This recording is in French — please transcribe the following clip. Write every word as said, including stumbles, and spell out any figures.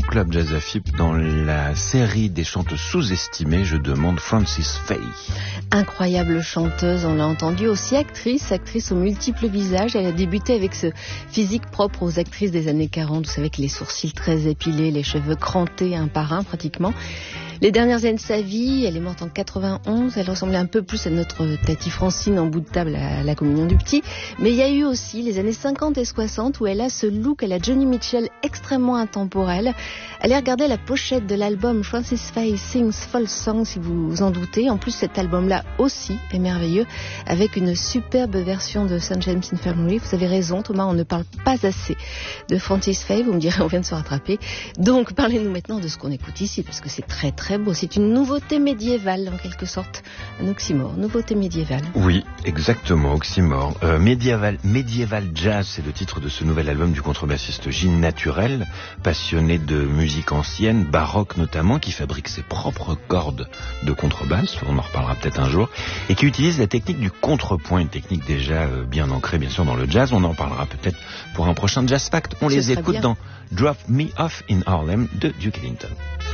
Club Jazz F I P dans la série des chanteuses sous-estimées. Je demande Frances Faye. Incroyable chanteuse, on l'a entendu, aussi actrice, actrice aux multiples visages. Elle a débuté avec ce physique propre aux actrices des années quarante, vous savez, avec les sourcils très épilés, les cheveux crantés un par un pratiquement. Les dernières années de sa vie, elle est morte en quatre-vingt-onze, elle ressemblait un peu plus à notre Tati Francine en bout de table à la communion du petit. Mais il y a eu aussi les années cinquante et soixante où elle a ce look à la Joni Mitchell extrêmement intemporel. Allez regarder la pochette de l'album Frances Faye Sings Fall Song si vous vous en doutez. En plus, cet album-là aussi est merveilleux avec une superbe version de Saint James Infirmary. Vous avez raison, Thomas, on ne parle pas assez de Frances Faye. Vous me direz, on vient de se rattraper. Donc, parlez-nous maintenant de ce qu'on écoute ici parce que c'est très très beau. C'est une nouveauté médiévale en quelque sorte. Un oxymore, nouveauté médiévale. Oui, exactement, oxymore. Euh, médiéval, médiéval jazz, c'est le titre de ce nouvel album du contrebassiste Gilles Naturel, passionné de musique ancienne, baroque notamment, qui fabrique ses propres cordes de contrebasse, on en reparlera peut-être un jour, et qui utilise la technique du contrepoint, une technique déjà euh, bien ancrée bien sûr dans le jazz. On en parlera peut-être pour un prochain Jazz Fact. On Ce les écoute bien. dans Drop Me Off in Harlem de Duke Ellington.